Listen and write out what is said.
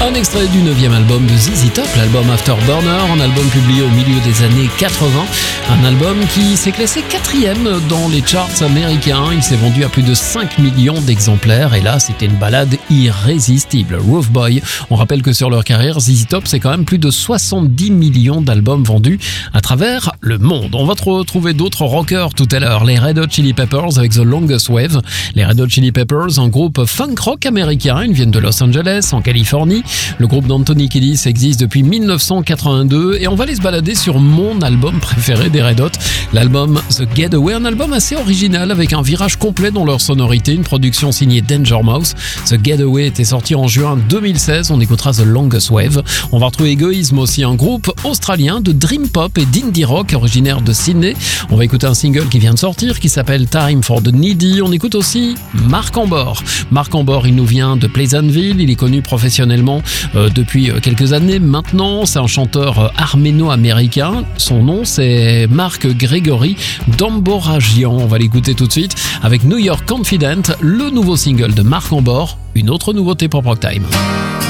Un extrait du 9e album de ZZ Top, l'album Afterburner, un album publié au milieu des années 80, un album qui s'est classé 4e dans les charts américains. Il s'est vendu à plus de 5 millions d'exemplaires et là c'était une balade irrésistible. Roof Boy, on rappelle que sur leur carrière, ZZ Top c'est quand même plus de 70 millions d'albums vendus à travers le monde. On va retrouver d'autres rockers tout à l'heure, les Red Hot Chili Peppers avec The Longest Wave. Les Red Hot Chili Peppers, un groupe funk rock américain, ils viennent de Los Angeles en Californie. Le groupe d'Anthony Kiedis existe depuis 1982 et on va aller se balader sur mon album préféré des Red Hot, l'album The Getaway, un album assez original avec un virage complet dans leur sonorité, une production signée Danger Mouse. The Getaway était sorti en juin 2016, on écoutera The Longest Wave. On va retrouver Egoism aussi, un groupe australien de dream pop et d'indie rock originaire de Sydney. On va écouter un single qui vient de sortir qui s'appelle Time for the Needy. On écoute aussi Marc Ambor. Marc Ambor, il nous vient de Pleasantville, il est connu professionnellement depuis quelques années maintenant. C'est un chanteur arméno-américain. Son nom c'est Marc Gregory Damboragian. On va l'écouter tout de suite avec New York Confident, le nouveau single de Marc Ambor, une autre nouveauté pour Prog Time.